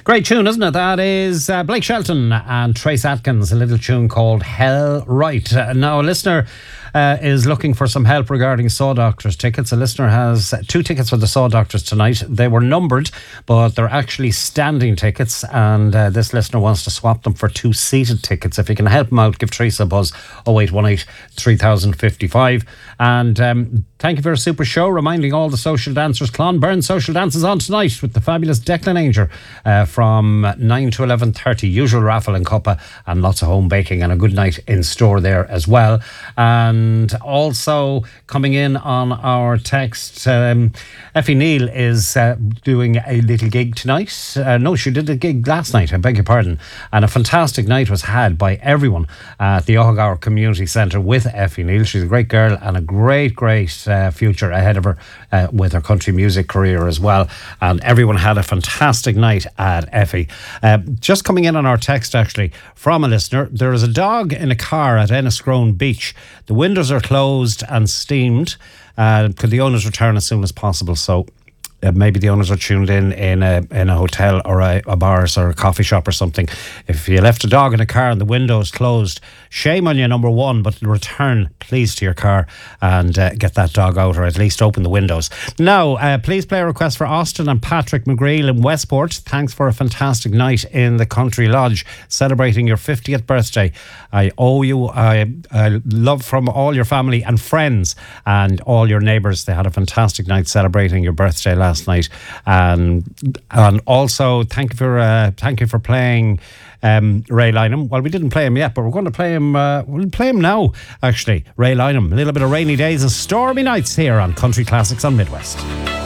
Great tune, isn't it? That is Blake Shelton and Trace Atkins, a little tune called Hell Right. Now, a listener is looking for some help regarding Saw Doctors tickets. A listener has 2 tickets for the Saw Doctors tonight. They were numbered, but they're actually standing tickets, and this listener wants to swap them for 2 seated tickets. If you can help him out, give Teresa a buzz, 0818 3055. And thank you for a super show, reminding all the social dancers. Clonburn Social Dance is on tonight with the fabulous Declan Ainger from 9 to 11:30. Usual raffle and cuppa and lots of home baking and a good night in store there as well. And also coming in on our text, Effie Neal is doing a little gig tonight. No, she did a gig last night, I beg your pardon. And a fantastic night was had by everyone at the Oghaghour Community Centre with Effie Neal. She's a great girl and a great future ahead of her with her country music career as well. And everyone had a fantastic night at Effie. Just coming in on our text actually from a listener, there is a dog in a car at Enniscrone Beach. The windows are closed and steamed. Could the owners return as soon as possible? So maybe the owners are tuned in a hotel or a bars or a coffee shop or something. If you left a dog in a car and the windows closed, shame on you, number one, but return please to your car and get that dog out, or at least open the windows. Now, please play a request for Austin and Patrick McGreal in Westport. Thanks for a fantastic night in the Country Lodge, celebrating your 50th birthday. I owe you love from all your family and friends and all your neighbours. They had a fantastic night celebrating your birthday last night, and also thank you for playing Ray Lynham. Well, we didn't play him yet, but we're going to play him. We'll play him now. Actually, Ray Lynham. A little bit of rainy days and stormy nights here on Country Classics on Midwest.